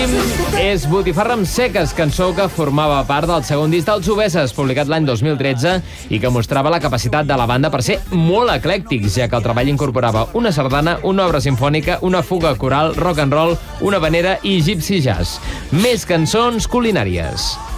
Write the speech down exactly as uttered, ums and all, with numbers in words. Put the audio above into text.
últim és Botifarra amb seques, cançó que formava part del segon disc dels Obeses, publicat l'any dos mil tretze, i que mostrava la capacitat de la banda per ser molt eclèctics, ja que el treball incorporava una sardana, una obra simfònica, una fuga coral, rock and roll, una habanera i gypsy jazz. Més cançons culinàries.